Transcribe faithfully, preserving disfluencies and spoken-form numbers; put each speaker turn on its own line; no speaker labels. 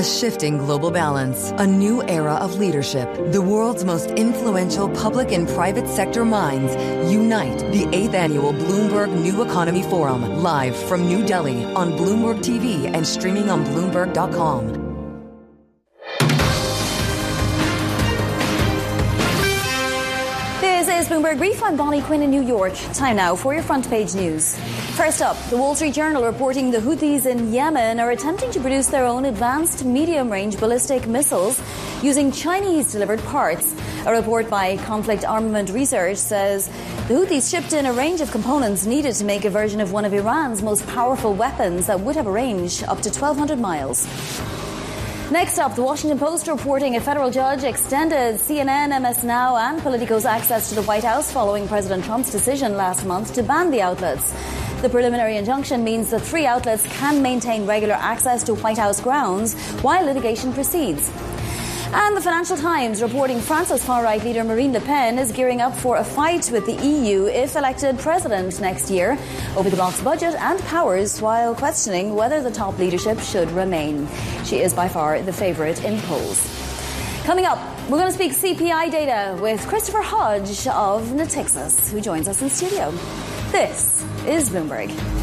A shifting global balance, a new era of leadership. The world's most influential public and private sector minds unite. The eighth annual Bloomberg New Economy Forum, live from New Delhi on Bloomberg T V and streaming on Bloomberg dot com.
This is Bloomberg Brief. I'm Bonnie Quinn in New York. Time now for your front page news. First up, the Wall Street Journal reporting the Houthis in Yemen are attempting to produce their own advanced medium-range ballistic missiles using Chinese-delivered parts. A report by Conflict Armament Research says the Houthis shipped in a range of components needed to make a version of one of Iran's most powerful weapons that would have a range up to twelve hundred miles. Next up, the Washington Post reporting a federal judge extended C N N, M S Now and Politico's access to the White House following President Trump's decision last month to ban the outlets. The preliminary injunction means the three outlets can maintain regular access to White House grounds while litigation proceeds. And the Financial Times reporting France's far-right leader Marine Le Pen is gearing up for a fight with the E U if elected president next year over the bloc's budget and powers, while questioning whether the top leadership should remain. She is by far the favourite in polls. Coming up, we're going to speak C P I data with Christopher Hodge of Natixis, who joins us in studio. This is Bloomberg.